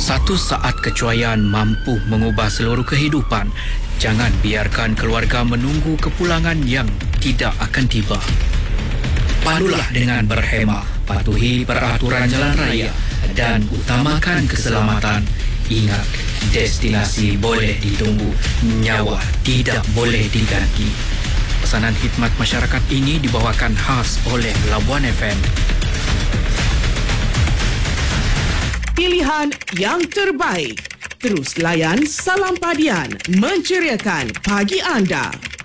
Satu saat kecuaian mampu mengubah seluruh kehidupan. Jangan biarkan keluarga menunggu kepulangan yang tidak akan tiba. Padulah dengan berhemah, patuhi peraturan jalan raya dan utamakan keselamatan. Ingat, destinasi boleh ditunggu, nyawa tidak boleh diganti. Pesanan khidmat masyarakat ini dibawakan khas oleh Labuan FM. Pilihan yang terbaik. Terus layan Salam Padian menceriakan pagi anda.